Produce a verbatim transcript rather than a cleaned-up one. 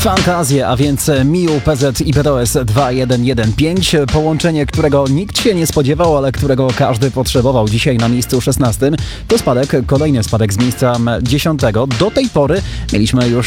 Fantazje, a więc Miu, P Z i P D O S dwa jeden jeden pięć. Połączenie, którego nikt się nie spodziewał, ale którego każdy potrzebował. Dzisiaj na miejscu szesnastym to spadek, kolejny spadek z miejsca dziesiątego. Do tej pory mieliśmy już